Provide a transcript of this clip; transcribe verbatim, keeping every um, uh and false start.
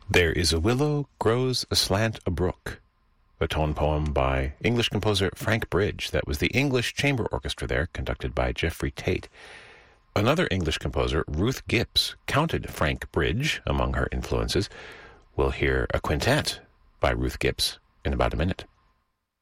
There is a willow, grows aslant a brook, a tone poem by English composer Frank Bridge. That was the English Chamber Orchestra there, conducted by Jeffrey Tate. Another English composer, Ruth Gibbs, counted Frank Bridge among her influences. We'll hear a quintet by Ruth Gibbs in about a minute.